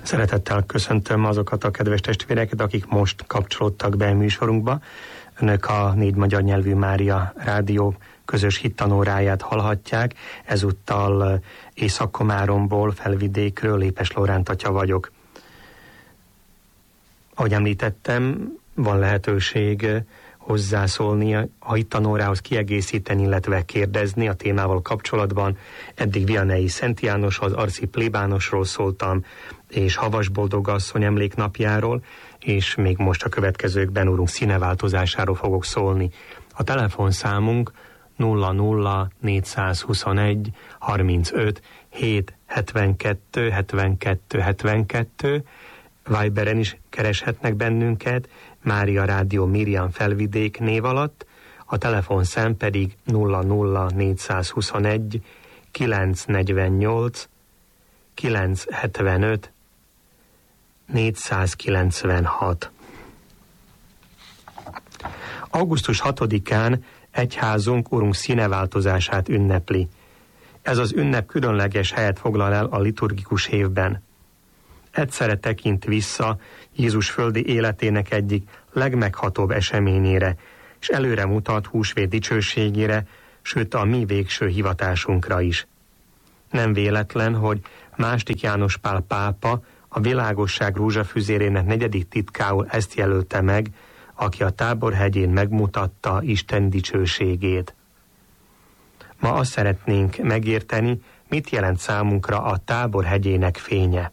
Szeretettel köszöntöm azokat a kedves testvéreket, akik most kapcsolódtak be a műsorunkba. Önök a 4 magyar nyelvű Mária Rádió közös hittanóráját hallhatják. Ezúttal Észak-Komáromból, Felvidékről, Lépes Lóránt atya vagyok. Ahogy említettem, van lehetőség hozzászólni, a hittanórához kiegészíteni, illetve kérdezni a témával kapcsolatban. Eddig Vianei Szent Jánoshoz, Arci plébánosról szóltam, és Havas Boldogasszony emléknapjáról, és még most a következőkben Urunk színeváltozásáról fogok szólni. A telefonszámunk 00 421 35 7 72 72 72, Viberen is kereshetnek bennünket, Mária Rádió Miriam Felvidék név alatt, a telefonszám pedig 00 421 948 975 496. Augusztus 6-án egyházunk Urunk színeváltozását ünnepli. Ez az ünnep különleges helyet foglal el a liturgikus évben. Egyszerre tekint vissza Jézus földi életének egyik legmeghatóbb eseményére, és előre mutat húsvét dicsőségére, sőt a mi végső hivatásunkra is. Nem véletlen, hogy II. János Pál pápa a világosság rózsafüzérének 4. titkául ezt jelölte meg, aki a Táborhegyén megmutatta Isten dicsőségét. Ma azt szeretnénk megérteni, mit jelent számunkra a Táborhegyének fénye.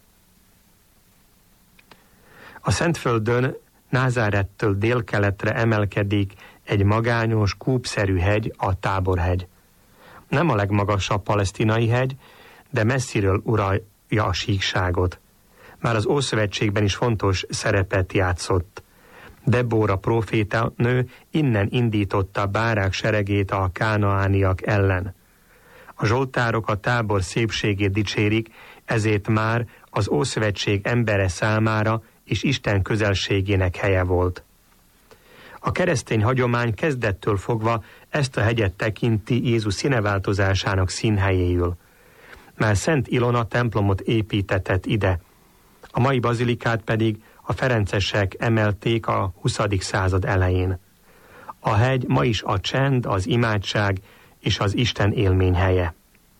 A Szentföldön Názárettől délkeletre emelkedik egy magányos, kúpszerű hegy, a Táborhegy. Nem a legmagasabb palesztinai hegy, de messziről uralja a síkságot. Már az Ószövetségben is fontos szerepet játszott. Debóra próféta nő innen indította bárák seregét a kánaániak ellen. A zsoltárok a Tábor szépségét dicsérik, ezért már az Ószövetség embere számára és Isten közelségének helye volt. A keresztény hagyomány kezdettől fogva ezt a hegyet tekinti Jézus színeváltozásának színhelyéül. Már Szent Ilona templomot építetett ide, a mai bazilikát pedig a ferencesek emelték a 20. század elején. A hegy ma is a csend, az imádság és az Isten élmény helye.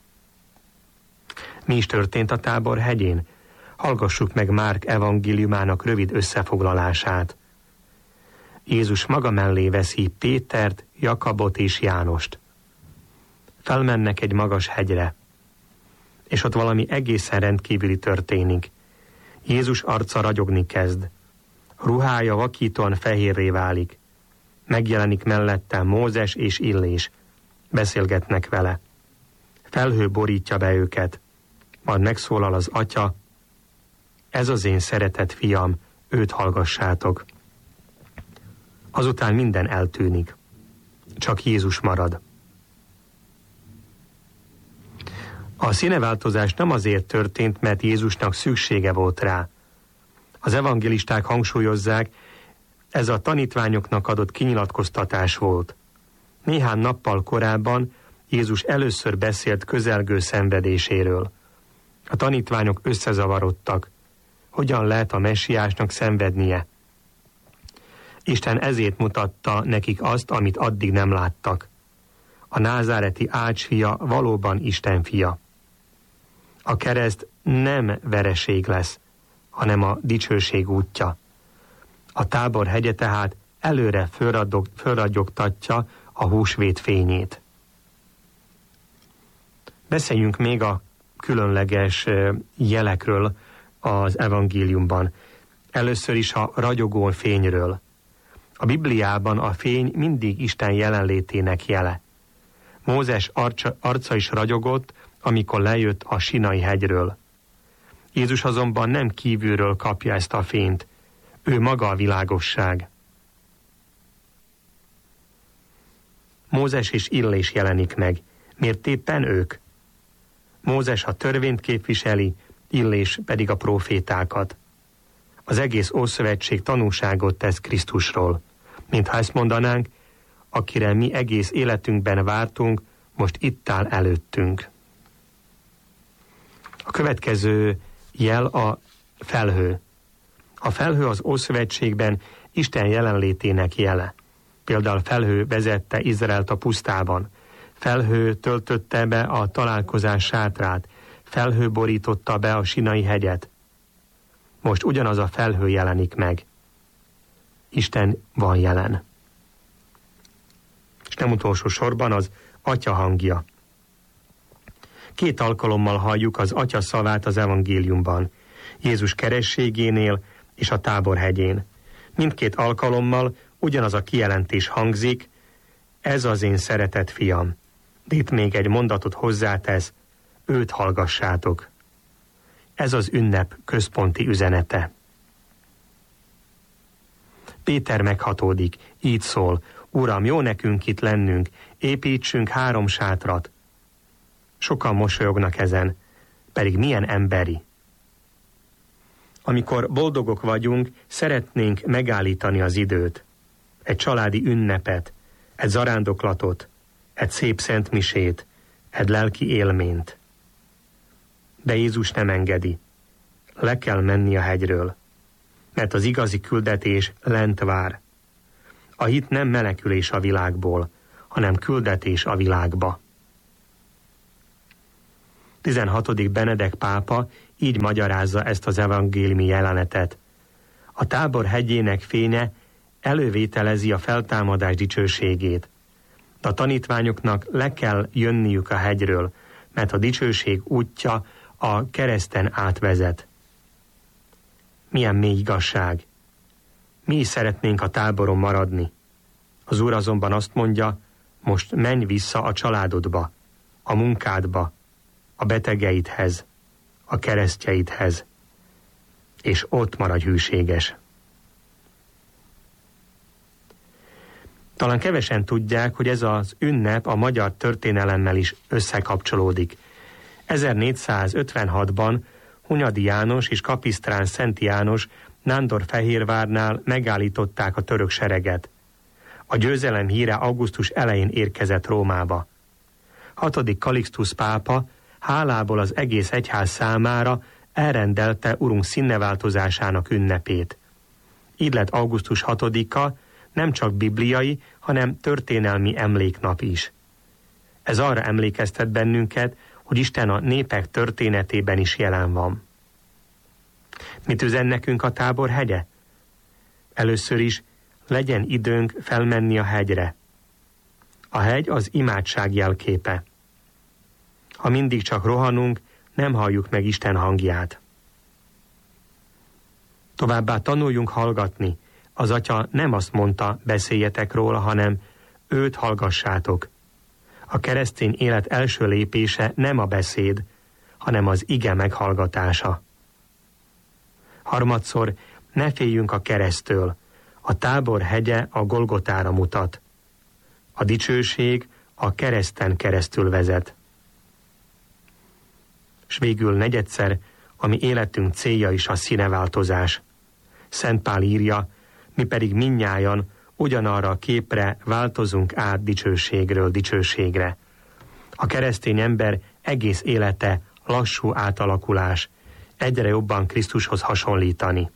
Mi is történt a Tábor hegyén? Hallgassuk meg Márk evangéliumának rövid összefoglalását. Jézus maga mellé veszi Pétert, Jakabot és Jánost. Felmennek egy magas hegyre, és ott valami egészen rendkívüli történik. Jézus arca ragyogni kezd. Ruhája vakítóan fehérré válik. Megjelenik mellette Mózes és Illés. Beszélgetnek vele. Felhő borítja be őket. Majd megszólal az atya: ez az én szeretett fiam, őt hallgassátok. Azután minden eltűnik. Csak Jézus marad. A színeváltozás nem azért történt, mert Jézusnak szüksége volt rá. Az evangélisták hangsúlyozzák, ez a tanítványoknak adott kinyilatkoztatás volt. Néhány nappal korábban Jézus először beszélt közelgő szenvedéséről. A tanítványok összezavarodtak. Hogyan lehet a messiásnak szenvednie? Isten ezért mutatta nekik azt, amit addig nem láttak. A názáreti ácsfia valóban Isten fia. A kereszt nem vereség lesz, hanem a dicsőség útja. A Tábor hegye tehát előre fölragyogtatja a húsvét fényét. Beszéljünk még a különleges jelekről az evangéliumban. Először is a ragyogó fényről. A Bibliában a fény mindig Isten jelenlétének jele. Mózes arca is ragyogott, amikor lejött a Sinai hegyről. Jézus azonban nem kívülről kapja ezt a fényt. Ő maga a világosság. Mózes és Illés jelenik meg. Miért éppen ők? Mózes a törvényt képviseli, Illés pedig a prófétákat. Az egész Ószövetség tanúságot tesz Krisztusról. Mintha ezt mondanánk, akire mi egész életünkben vártunk, most itt áll előttünk. A következő jel a Felhő. A felhő az Ószövetségben Isten jelenlétének jele. Például felhő vezette Izraelt a pusztában. Felhő töltötte be a találkozás sátrát. Felhő borította be a Sinai hegyet. Most ugyanaz a felhő jelenik meg. Isten van jelen. És nem utolsó sorban az Atya hangja. 2 alkalommal halljuk az Atya szavát az evangéliumban. Jézus kerességénél és a Táborhegyén. Mindkét alkalommal ugyanaz a kijelentés hangzik, ez az én szeretett fiam. De itt még egy mondatot hozzátesz, őt hallgassátok. Ez az ünnep központi üzenete. Péter meghatódik, így szól, Uram, jó nekünk itt lennünk, építsünk 3 sátrat. Sokan mosolyognak ezen, pedig milyen emberi. Amikor boldogok vagyunk, szeretnénk megállítani az időt. Egy családi ünnepet, egy zarándoklatot, egy szép szentmisét, egy lelki élményt. De Jézus nem engedi. Le kell menni a hegyről, mert az igazi küldetés lent vár. A hit nem menekülés a világból, hanem küldetés a világba. 16. Benedek pápa így magyarázza ezt az evangéliumi jelenetet. A Tábor hegyének fénye elővételezi a feltámadás dicsőségét. De a tanítványoknak le kell jönniük a hegyről, mert a dicsőség útja a kereszten átvezet. Milyen mély igazság! Mi is szeretnénk a táboron maradni. Az Úr azonban azt mondja, most menj vissza a családodba, a munkádba, a betegeidhez, a keresztjeidhez, és ott maradj hűséges. Talán kevesen tudják, hogy ez az ünnep a magyar történelemmel is összekapcsolódik. 1456-ban Hunyadi János és Kapisztrán Szent János Nándorfehérvárnál megállították a török sereget. A győzelem híre augusztus elején érkezett Rómába. 6. Kalixtusz pápa hálából az egész egyház számára elrendelte Urunk színneváltozásának ünnepét. Így lett augusztus 6-a nem csak bibliai, hanem történelmi emléknap is. Ez arra emlékeztet bennünket, hogy Isten a népek történetében is jelen van. Mit üzen nekünk a Tábor hegye? Először is legyen időnk felmenni a hegyre. A hegy az imádság jelképe. Ha mindig csak rohanunk, nem halljuk meg Isten hangját. Továbbá tanuljunk hallgatni. Az Atya nem azt mondta, beszéljetek róla, hanem őt hallgassátok. A keresztény élet első lépése nem a beszéd, hanem az ige meghallgatása. Harmadszor, ne féljünk a kereszttől. A Tábor hegye a Golgotára mutat. A dicsőség a kereszten keresztül vezet. S végül negyedszer, ami életünk célja is a színeváltozás. Szent Pál írja, mi pedig mindnyájan ugyanarra a képre változunk át dicsőségről dicsőségre. A keresztény ember egész élete lassú átalakulás, egyre jobban Krisztushoz hasonlítani.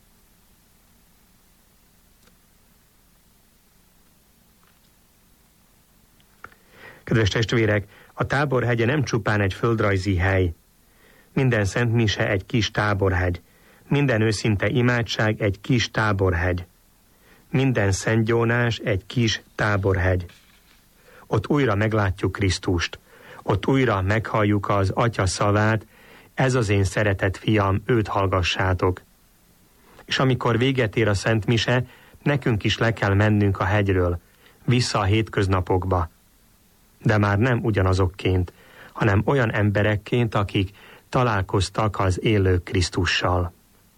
Kedves testvérek, a Táborhegye nem csupán egy földrajzi hely. Minden szentmise egy kis táborhegy. Minden őszinte imádság egy kis táborhegy. Minden szentgyónás egy kis táborhegy. Ott újra meglátjuk Krisztust. Ott újra meghalljuk az Atya szavát, ez az én szeretett fiam, őt hallgassátok. És amikor véget ér a szentmise, nekünk is le kell mennünk a hegyről, vissza a hétköznapokba. De már nem ugyanazokként, hanem olyan emberekként, akik találkoztak az élő Krisztussal.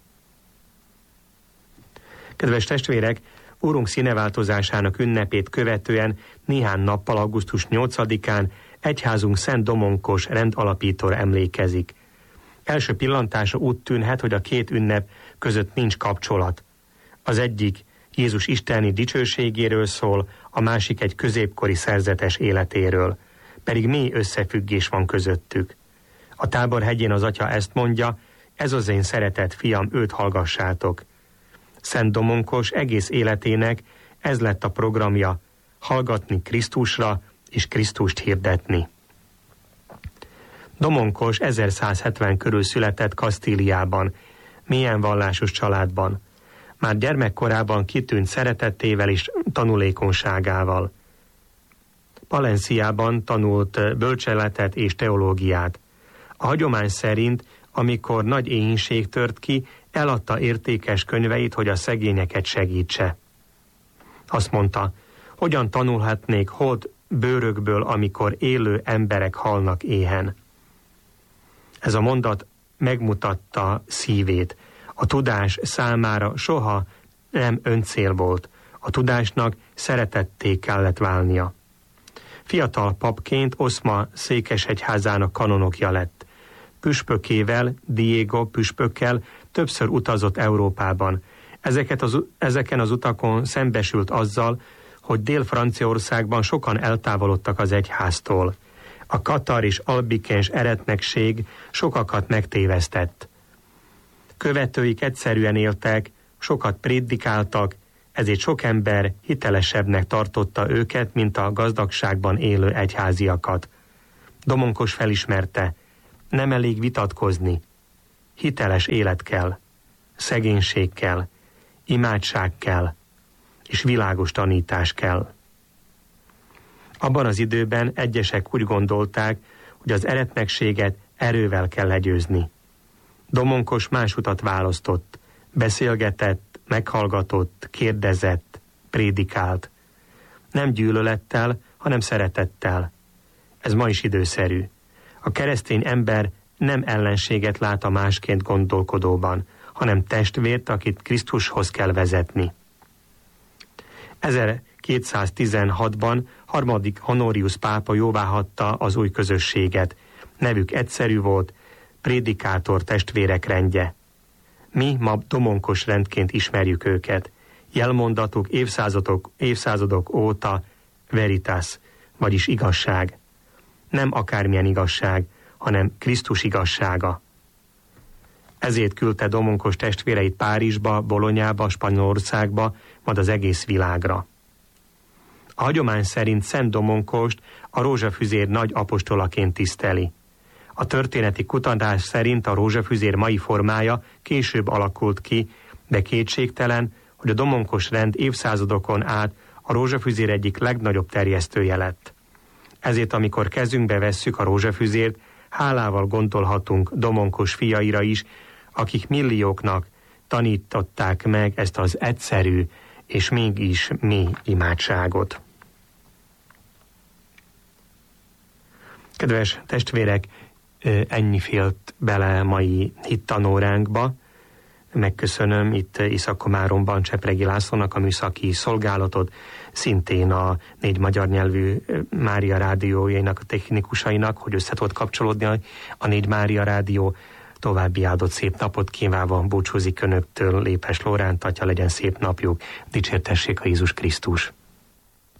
Kedves testvérek, Urunk színeváltozásának ünnepét követően néhány nappal augusztus 8-án egyházunk Szent Domonkos rendalapítóra emlékezik. Első pillantásra úgy tűnhet, hogy a két ünnep között nincs kapcsolat. Az egyik Jézus isteni dicsőségéről szól, a másik egy középkori szerzetes életéről. Pedig mély összefüggés van közöttük. A Táborhegyén az Atya ezt mondja, ez az én szeretett fiam, őt hallgassátok. Szent Domonkos egész életének ez lett a programja, hallgatni Krisztusra és Krisztust hirdetni. Domonkos 1170 körül született Kasztíliában, mélyen vallásos családban. Már gyermekkorában kitűnt szeretettével és tanulékonyságával. Palenciában tanult bölcseletet és teológiát. A hagyomány szerint, amikor nagy éhínség tört ki, eladta értékes könyveit, hogy a szegényeket segítse. Azt mondta, hogyan tanulhatnék hold bőrökből, amikor élő emberek halnak éhen. Ez a mondat megmutatta szívét. A tudás számára soha nem öncél volt. A tudásnak szeretetté kellett válnia. Fiatal papként Oszma székesegyházának kanonokja lett. Püspökével, Diego püspökkel többször utazott Európában. Ezeken az utakon szembesült azzal, hogy Dél-Franciaországban sokan eltávolodtak az egyháztól. A katar és albikens eretnekség sokakat megtévesztett. Követőik egyszerűen éltek, sokat prédikáltak, ezért sok ember hitelesebbnek tartotta őket, mint a gazdagságban élő egyháziakat. Domonkos felismerte, nem elég vitatkozni. Hiteles élet kell, szegénység kell, imádság kell, és világos tanítás kell. Abban az időben egyesek úgy gondolták, hogy az eretnekséget erővel kell legyőzni. Domonkos más utat választott, beszélgetett, meghallgatott, kérdezett, prédikált. Nem gyűlölettel, hanem szeretettel. Ez ma is időszerű. A keresztény ember nem ellenséget lát a másként gondolkodóban, hanem testvért, akit Krisztushoz kell vezetni. 1216-ban harmadik Honorius pápa jóváhagyta az új közösséget. Nevük egyszerű volt, prédikátor testvérek rendje. Mi ma Domonkos rendként ismerjük őket. Jelmondatuk évszázadok óta veritas, vagyis igazság. Nem akármilyen igazság, hanem Krisztus igazsága. Ezért küldte Domonkos testvéreit Párizsba, Bolonyába, Spanyolországba, majd az egész világra. A hagyomány szerint Szent Domonkost a rózsafüzér nagy apostolaként tiszteli. A történeti kutatás szerint a rózsafüzér mai formája később alakult ki, de kétségtelen, hogy a Domonkos rend évszázadokon át a rózsafüzér egyik legnagyobb terjesztője lett. Ezért amikor kezünkbe vesszük a rózsafüzért, hálával gondolhatunk Domonkos fiaira is, akik millióknak tanították meg ezt az egyszerű és mégis mély imádságot. Kedves testvérek, ennyi félt bele mai hittanóránkba. Megköszönöm itt Észak-Komáromban Csepregi Lászlónak a műszaki szolgálatot, szintén a 4 magyar nyelvű Mária rádiójainak, a technikusainak, hogy össze tudott kapcsolódni a 4 Mária rádió. További áldott szép napot kívánva búcsúzik önöktől Lépes Lóránt, atya legyen szép napjuk, dicsértessék a Jézus Krisztus.